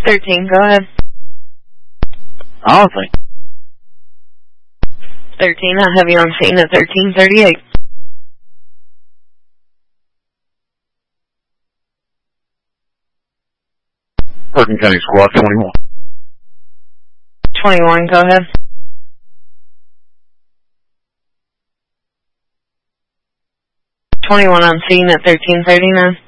13, go ahead. Honestly. 13, I have you on scene at 1338. Bergen County Squad 21. 21, go ahead. 21 on scene at 1339.